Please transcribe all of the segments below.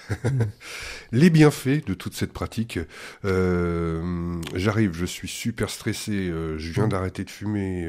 Les bienfaits de toute cette pratique. J'arrive, je suis super stressé, je viens d'arrêter de fumer,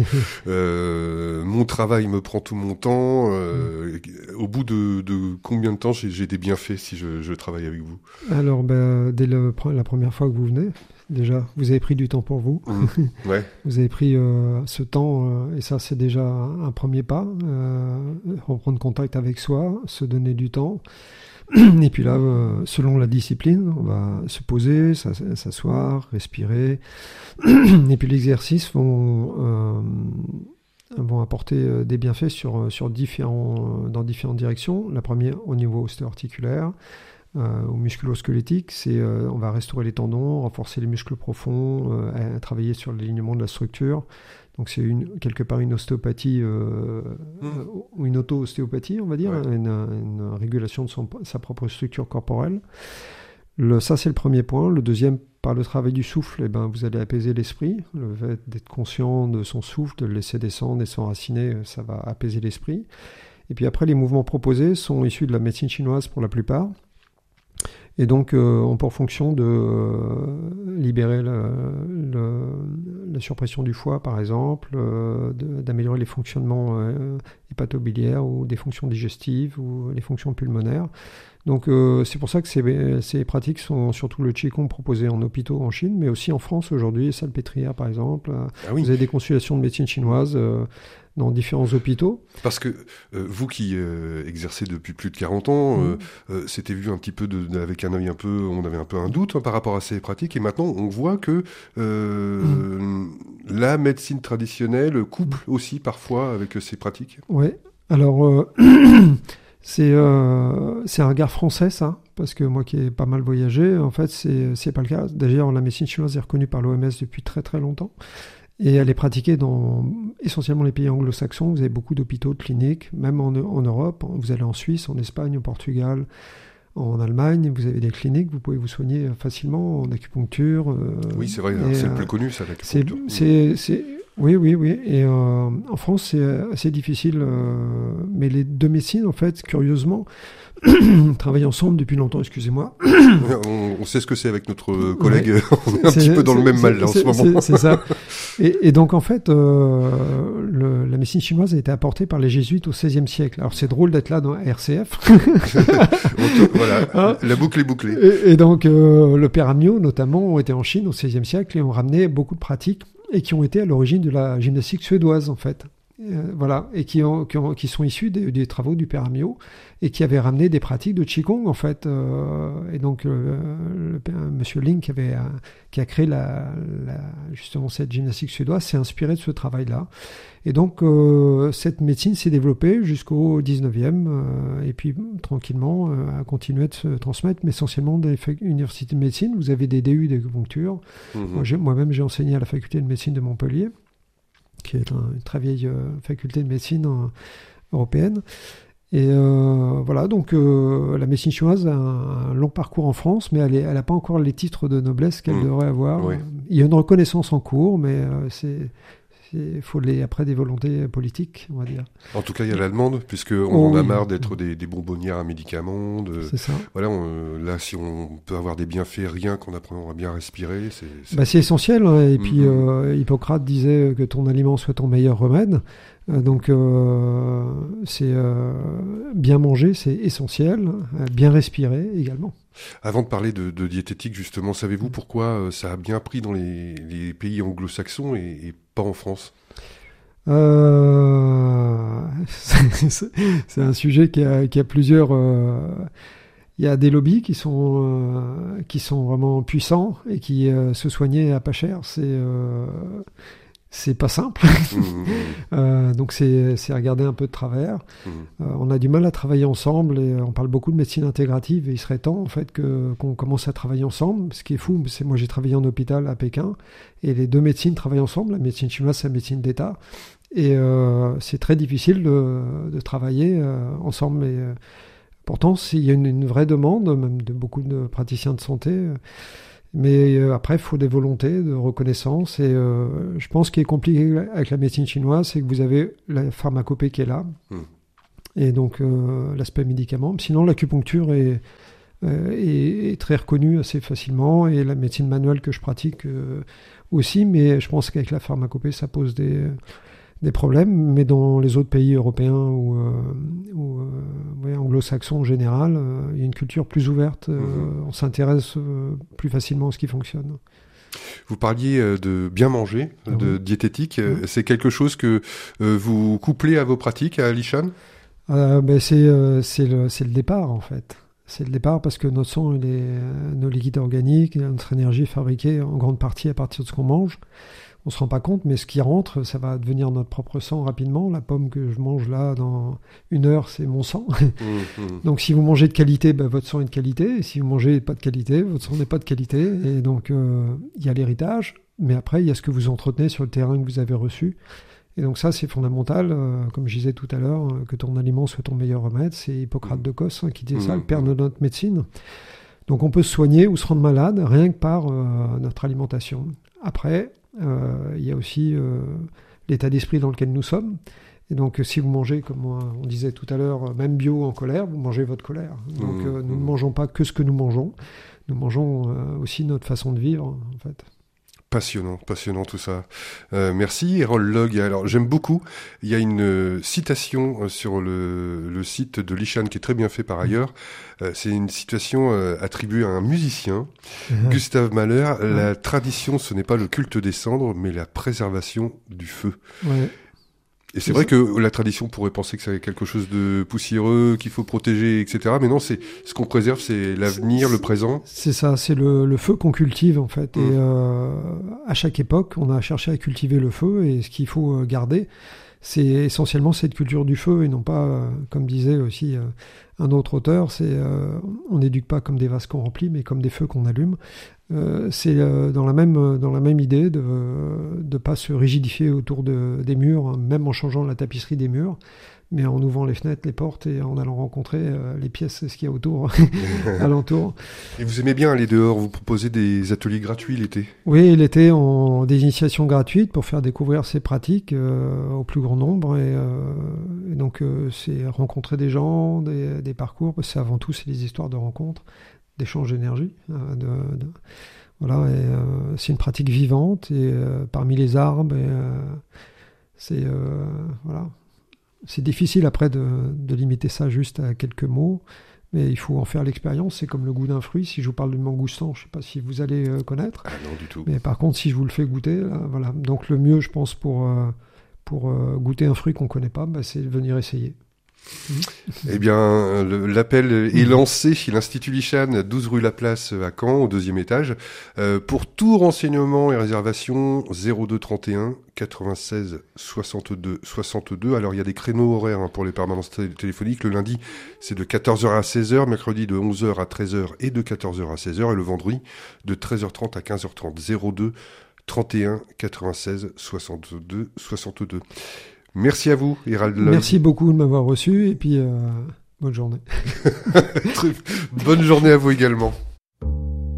mon travail me prend tout mon temps. Au bout de combien de temps j'ai des bienfaits si je travaille avec vous? Alors, dès la première fois que vous venez, déjà, vous avez pris du temps pour vous. Ouais. Vous avez pris ce temps, et ça, c'est déjà un premier pas. Reprendre contact avec soi, se donner du temps. Et puis là, selon la discipline, on va se poser, s'asseoir, respirer. Et puis l'exercice vont apporter des bienfaits dans différentes directions. La première, au niveau ostéo-articulaire, ou musculo-squelettique, on va restaurer les tendons, renforcer les muscles profonds, travailler sur l'alignement de la structure. Donc c'est quelque part une ostéopathie, ou une auto-ostéopathie, on va dire, ouais. Une régulation de sa propre structure corporelle. Ça, c'est le premier point. Le deuxième, par le travail du souffle, vous allez apaiser l'esprit. Le fait d'être conscient de son souffle, de le laisser descendre et s'enraciner, ça va apaiser l'esprit. Et puis après, les mouvements proposés sont issus de la médecine chinoise pour la plupart. Et donc, ont pour fonction de libérer la surpression du foie, par exemple, d'améliorer les fonctionnements hépatobiliaires ou des fonctions digestives ou les fonctions pulmonaires. Donc, c'est pour ça que ces pratiques sont surtout le Qigong proposé en hôpitaux en Chine, mais aussi en France aujourd'hui, Salpêtrière, par exemple. Ah oui. Vous avez des consultations de médecine chinoise dans différents hôpitaux. Parce que vous qui exercez depuis plus de 40 ans, c'était vu un petit peu avec un œil un peu, on avait un peu un doute par rapport à ces pratiques, et maintenant on voit que la médecine traditionnelle couple aussi parfois avec ces pratiques. Oui, alors c'est un regard français ça, parce que moi qui ai pas mal voyagé, en fait c'est pas le cas. D'ailleurs la médecine chinoise est reconnue par l'OMS depuis très très longtemps. Et elle est pratiquée dans essentiellement les pays anglo-saxons. Vous avez beaucoup d'hôpitaux, de cliniques, même en Europe. Vous allez en Suisse, en Espagne, au Portugal, en Allemagne. Vous avez des cliniques, vous pouvez vous soigner facilement en acupuncture. Oui, c'est vrai, c'est le plus connu, ça, l'acupuncture. Oui. Et en France, c'est assez difficile. Mais les deux médecines, en fait, curieusement, travaillent ensemble depuis longtemps, excusez-moi. On sait ce que c'est avec notre collègue, on est un petit peu dans le même mal là, en ce moment. C'est ça. Et donc en fait, la médecine chinoise a été apportée par les jésuites au XVIe siècle. Alors c'est drôle d'être là dans RCF. Voilà, la boucle est bouclée. Et donc le père Amyot notamment ont été en Chine au XVIe siècle et ont ramené beaucoup de pratiques et qui ont été à l'origine de la gymnastique suédoise en fait. Voilà, et qui sont issus des travaux du père Amyot et qui avaient ramené des pratiques de Qigong en fait. Et donc Monsieur Ling qui a créé justement cette gymnastique suédoise s'est inspiré de ce travail-là. Et donc cette médecine s'est développée jusqu'au 19e et puis tranquillement a continué de se transmettre, mais essentiellement dans les universités de médecine. Vous avez des DU d'acupuncture. Moi-même j'ai enseigné à la faculté de médecine de Montpellier, qui est une très vieille faculté de médecine européenne. Et voilà, donc la médecine chinoise a un long parcours en France, mais elle n'a pas encore les titres de noblesse qu'elle devrait avoir. Oui. Il y a une reconnaissance en cours, mais il faut après des volontés politiques, on va dire. En tout cas, il y a la demande, puisqu'on en a marre d'être des bonbonnières à médicaments. C'est ça. Voilà, là, si on peut avoir des bienfaits, rien qu'on apprend à bien respirer, c'est essentiel. Hein, et puis, Hippocrate disait que ton aliment soit ton meilleur remède. Donc, c'est bien manger, c'est essentiel. Bien respirer également. Avant de parler de diététique, justement, savez-vous pourquoi ça a bien pris dans les pays anglo-saxons et pas en France ? C'est un sujet qui a plusieurs... Il y a des lobbies qui sont vraiment puissants et qui se soigner à pas cher, c'est pas simple. Donc c'est regarder un peu de travers. On a du mal à travailler ensemble et on parle beaucoup de médecine intégrative et il serait temps en fait qu'on commence à travailler ensemble. Ce qui est fou, c'est moi j'ai travaillé en hôpital à Pékin et les deux médecines travaillent ensemble. La médecine chinoise, c'est la médecine d'État et c'est très difficile de travailler ensemble. Et pourtant, il y a une vraie demande, même de beaucoup de praticiens de santé. Mais après, il faut des volontés de reconnaissance. Et je pense ce qui est compliqué avec la médecine chinoise, c'est que vous avez la pharmacopée qui est là. et donc l'aspect médicament. Sinon, l'acupuncture est très reconnue assez facilement, et la médecine manuelle que je pratique aussi, mais je pense qu'avec la pharmacopée, ça pose des problèmes. Mais dans les autres pays européens ou anglo-saxons en général, il y a une culture plus ouverte, on s'intéresse plus facilement à ce qui fonctionne. Vous parliez de bien manger, de diététique. C'est quelque chose que vous couplez à vos pratiques à Lishan ? C'est le départ, en fait. C'est le départ parce que notre sang, nos liquides organiques, notre énergie est fabriquée en grande partie à partir de ce qu'on mange. On ne se rend pas compte, mais ce qui rentre, ça va devenir notre propre sang rapidement. La pomme que je mange là, dans 1 heure, c'est mon sang. Donc si vous mangez de qualité, votre sang est de qualité. Et si vous mangez pas de qualité, votre sang n'est pas de qualité. Et donc il y a l'héritage, mais après il y a ce que vous entretenez sur le terrain que vous avez reçu. Et donc ça, c'est fondamental, comme je disais tout à l'heure, que ton aliment soit ton meilleur remède. C'est Hippocrate de Cos qui disait ça, le père de notre médecine. Donc on peut se soigner ou se rendre malade rien que par notre alimentation. Après, il y a aussi l'état d'esprit dans lequel nous sommes. Et donc si vous mangez, comme on disait tout à l'heure, même bio en colère, vous mangez votre colère. Donc nous ne mangeons pas que ce que nous mangeons aussi notre façon de vivre, en fait. Passionnant tout ça. Merci, Errol Log. Alors j'aime beaucoup. Il y a une citation sur le site de Lishan qui est très bien fait par ailleurs. C'est une citation attribuée à un musicien, Gustav Mahler. La tradition, ce n'est pas le culte des cendres, mais la préservation du feu. Ouais. Et c'est vrai que la tradition pourrait penser que c'est quelque chose de poussiéreux, qu'il faut protéger, etc. Mais non, c'est ce qu'on préserve, c'est l'avenir, le présent. C'est ça, c'est le feu qu'on cultive en fait. Et à chaque époque, on a cherché à cultiver le feu, et ce qu'il faut garder, c'est essentiellement cette culture du feu, et non pas, comme disait aussi un autre auteur, on n'éduque pas comme des vases qu'on remplit, mais comme des feux qu'on allume. C'est dans la même idée de ne pas se rigidifier autour des murs, même en changeant la tapisserie des murs, mais en ouvrant les fenêtres, les portes, et en allant rencontrer les pièces, ce qu'il y a autour, alentour. Et vous aimez bien aller dehors, vous proposez des ateliers gratuits l'été ? Oui, l'été, des initiations gratuites pour faire découvrir ces pratiques au plus grand nombre, et donc c'est rencontrer des gens, des parcours, parce que avant tout c'est des histoires de rencontres, d'échange d'énergie, voilà, et c'est une pratique vivante, et parmi les arbres, et voilà. C'est difficile après de limiter ça juste à quelques mots, mais il faut en faire l'expérience. C'est comme le goût d'un fruit. Si je vous parle du mangoustan, je ne sais pas si vous allez connaître. Ah non, du tout. Mais par contre, si je vous le fais goûter, là, voilà. Donc le mieux, je pense, pour goûter un fruit qu'on ne connaît pas, c'est de venir essayer. Eh bien, l'appel est lancé chez l'Institut Lishan, 12 rue Laplace à Caen, au 2e étage. Pour tout renseignement et réservation, 02 31 96 62 62. Alors, il y a des créneaux horaires pour les permanences téléphoniques. Le lundi, c'est de 14h à 16h, mercredi de 11h à 13h et de 14h à 16h, et le vendredi de 13h30 à 15h30. 02 31 96 62 62. Merci à vous, Errol Log. Merci beaucoup de m'avoir reçu, et puis bonne journée. Bonne journée à vous également.